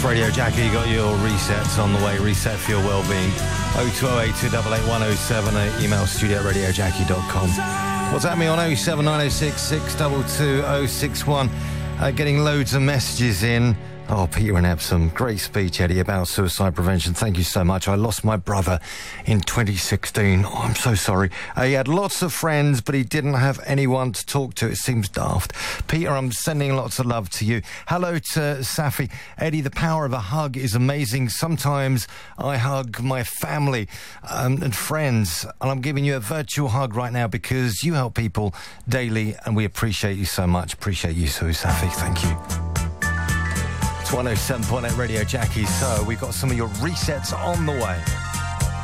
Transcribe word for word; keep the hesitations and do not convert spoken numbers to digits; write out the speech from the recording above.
Radio Jackie, you got your resets on the way. Reset for your well-being. oh two oh eight, two eight eight, one oh seven eight. Email studio at radio jackie dot com. WhatsApp me on oh seven nine oh six, six two two oh six one. Uh, getting loads of messages in. Oh, Peter in Epsom, great speech, Eddie, about suicide prevention. Thank you so much. I lost my brother in twenty sixteen. Oh, I'm so sorry. Uh, he had lots of friends, but he didn't have anyone to talk to. It seems daft. Peter, I'm sending lots of love to you. Hello to Safi. Eddie, the power of a hug is amazing. Sometimes I hug my family um, and friends, and I'm giving you a virtual hug right now because you help people daily, and we appreciate you so much. Appreciate you, so Safi. Thank you. one oh seven point eight Radio Jackie. So we've got some of your resets on the way.